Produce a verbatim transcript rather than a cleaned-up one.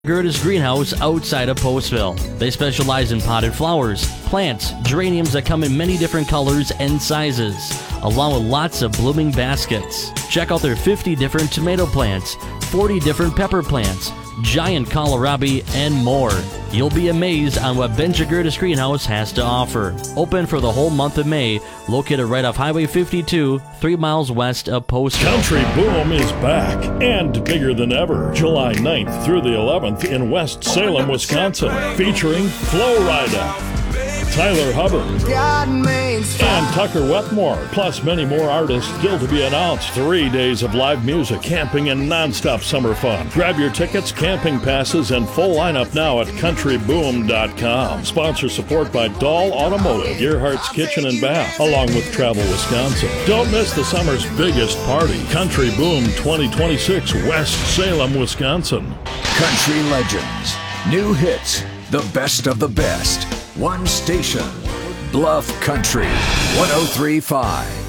Gertis Greenhouse outside of Postville. They specialize in potted flowers, plants, geraniums that come in many different colors and sizes, along with lots of blooming baskets. Check out their fifty different tomato plants, forty different pepper plants, giant kohlrabi, and more. You'll be amazed on what Benja Gertis Greenhouse has to offer. Open for the whole month of May, located right off Highway fifty-two, three miles west of Postville. Country Boom is back and bigger than ever. July ninth through the eleventh in West Salem, Wisconsin, featuring Flo Rida, Tyler Hubbard, and Tucker Wetmore, plus many more artists still to be announced. Three days of live music, camping, and nonstop summer fun. Grab your tickets, camping passes, and full lineup now at country boom dot com. Sponsor support by Dahl Automotive, Gearhart's Kitchen and Bath, along with Travel Wisconsin. Don't miss the summer's biggest party, Country Boom twenty twenty-six, West Salem, Wisconsin. Country legends, new hits, the best of the best. One station, Bluff Country, one oh three point five.